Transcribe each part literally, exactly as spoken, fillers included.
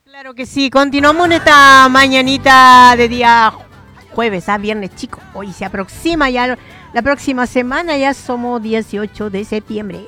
Claro que sí, continuamos en esta mañanita de día jueves, a ¿ah? Viernes, chicos. Hoy se aproxima ya la próxima semana, ya somos dieciocho de septiembre.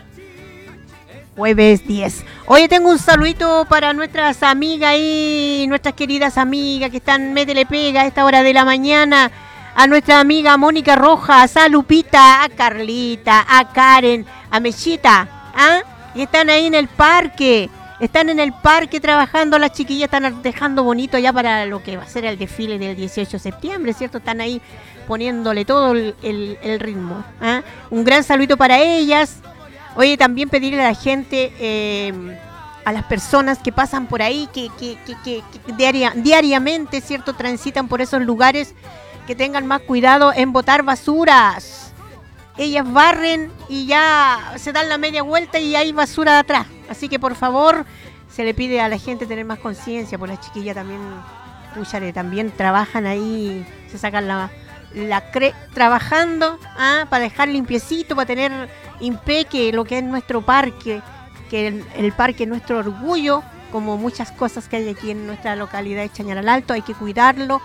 Jueves diez. Oye, tengo un saludito para nuestras amigas y nuestras queridas amigas que están métele pega a esta hora de la mañana. A nuestra amiga Mónica Rojas, a Lupita, a Carlita, a Karen, a Mechita, ¿ah? Y están ahí en el parque. Están en el parque trabajando, las chiquillas están dejando bonito ya para lo que va a ser el desfile del dieciocho de septiembre, ¿cierto? Están ahí poniéndole todo el, el, el ritmo. ¿eh? Un gran saludito para ellas. Oye, también pedirle a la gente, eh, a las personas que pasan por ahí, que, que, que, que, que diaria, diariamente, ¿cierto? Transitan por esos lugares, que tengan más cuidado en botar basuras. Ellas barren y ya se dan la media vuelta y hay basura atrás. Así que por favor, se le pide a la gente tener más conciencia, por las chiquillas también, púchale, también trabajan ahí, se sacan la, la cre trabajando ¿ah? Para dejar limpiecito, para tener impeque lo que es nuestro parque, que el, el parque es nuestro orgullo, como muchas cosas que hay aquí en nuestra localidad de Chañaral Alto, hay que cuidarlo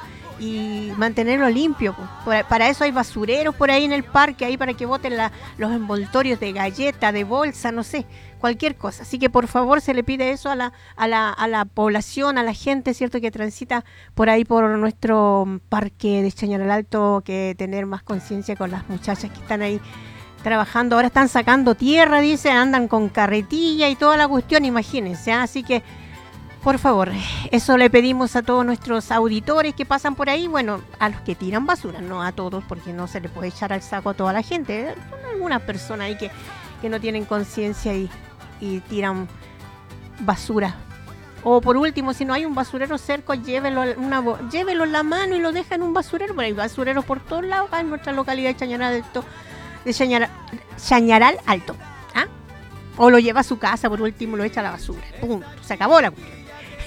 y mantenerlo limpio. Para eso hay basureros por ahí en el parque, ahí para que boten la, los envoltorios de galleta, de bolsa, no sé, cualquier cosa. Así que por favor se le pide eso a la, a la, a la población, a la gente, cierto, que transita por ahí por nuestro parque de Chañaral Alto, que tener más conciencia con las muchachas que están ahí trabajando. Ahora están sacando tierra, dice, andan con carretilla y toda la cuestión, imagínense, ¿eh? Así que por favor, eso le pedimos a todos nuestros auditores que pasan por ahí, bueno, a los que tiran basura, no a todos, porque no se le puede echar al saco a toda la gente. Son algunas personas ahí que, que no tienen conciencia y, y tiran basura. O por último, si no hay un basurero cerca, llévelo, una, llévelo en la mano y lo deja en un basurero. Pero hay basureros por todos lados acá en nuestra localidad de Chañaral Alto. De Chañaral, Chañaral Alto. ¿Ah? O lo lleva a su casa, por último, lo echa a la basura. Punto. Se acabó la cuestión.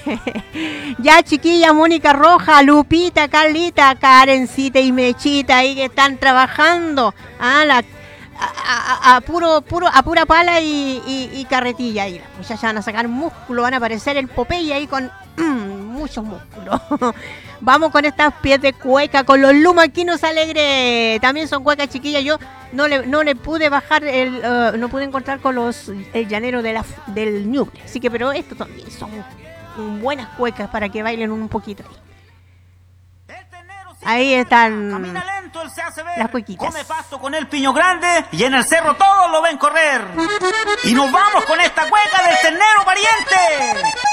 Ya, chiquilla, Mónica Roja, Lupita, Carlita, Karencita y Mechita ahí que están trabajando a, la, a, a, a, puro, puro, a pura pala y, y, y carretilla ahí. Las muchachas van a sacar músculo, van a aparecer el Popeye ahí con mmm, muchos músculos. Vamos con estas pies de cueca, con los lumaquinos alegres. También son cuecas, chiquillas. Yo no le, no le pude bajar, el, uh, no pude encontrar con los el llanero de la, del Ñuble. Así que, pero estos también son buenas cuecas para que bailen un poquito ahí. Ahí están camina lento, él se hace ver, las cuequitas. come pasto con el piño grande y en el cerro todos lo ven correr. Y nos vamos con esta cueca del ternero pariente.